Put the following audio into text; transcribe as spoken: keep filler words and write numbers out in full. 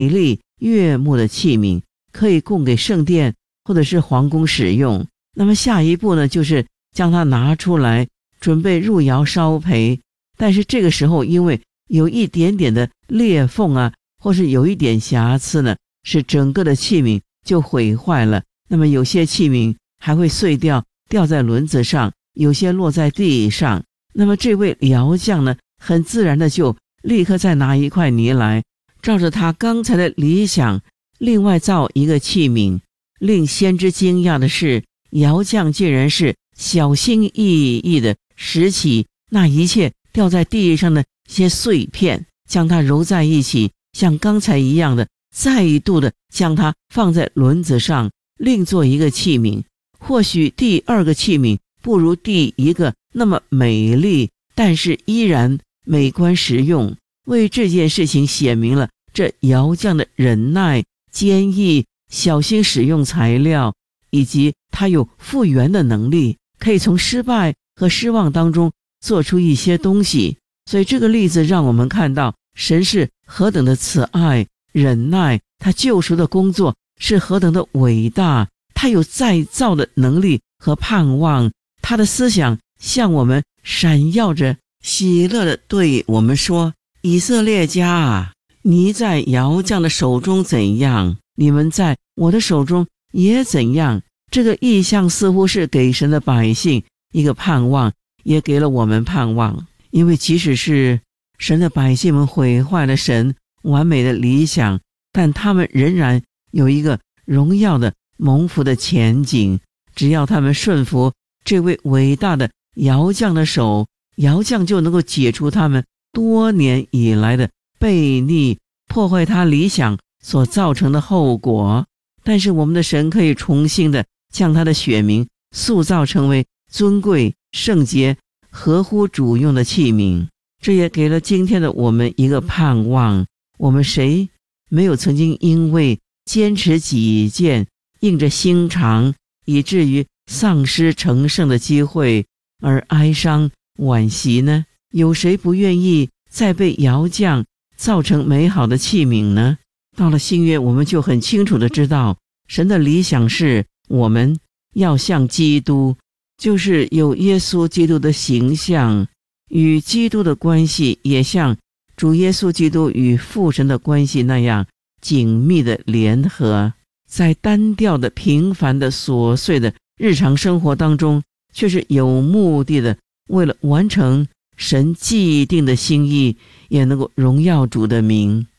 丽悦目的器皿，可以供给圣殿或者是皇宫使用。那么下一步呢，就是将它拿出来准备入窑烧焙。但是这个时候因为有一点点的裂缝啊，或是有一点瑕疵呢，使整个的器皿就毁坏了。那么有些器皿还会碎掉，掉在轮子上，有些落在地上。那么这位窑匠呢，很自然的就立刻再拿一块泥来，照着他刚才的理想另外造一个器皿。令先知惊讶的是，窑匠竟然是小心翼翼的拾起那一切掉在地上的一些碎片，将它揉在一起，像刚才一样的再度的将它放在轮子上，另做一个器皿。或许第二个器皿不如第一个那么美丽，但是依然美观实用，为这件事情显明了这窑匠的忍耐、坚毅、小心使用材料，以及他有复原的能力，可以从失败和失望当中做出一些东西。所以这个例子让我们看到神是何等的慈爱、忍耐，他救赎的工作是何等的伟大，他有再造的能力和盼望，他的思想向我们闪耀着，喜乐地对我们说：以色列家啊，你在窑匠的手中怎样，你们在我的手中也怎样。这个意象似乎是给神的百姓一个盼望，也给了我们盼望。因为即使是神的百姓们毁坏了神完美的理想，但他们仍然有一个荣耀的蒙福的前景。只要他们顺服这位伟大的窑匠的手，窑匠就能够解除他们多年以来的悖逆，破坏他理想所造成的后果。但是我们的神可以重新的将他的选民塑造成为尊贵、圣洁、合乎主用的器皿。这也给了今天的我们一个盼望。我们谁没有曾经因为坚持己见，硬着心肠，以至于丧失成圣的机会而哀伤惋惜呢？有谁不愿意再被窑匠造成美好的器皿呢？到了新约，我们就很清楚的知道，神的理想是我们要像基督，就是有耶稣基督的形象，与基督的关系也像主耶稣基督与父神的关系那样紧密的联合。在单调的、平凡的、琐碎的日常生活当中，却是有目的的，为了完成神既定的心意，也能够荣耀主的名。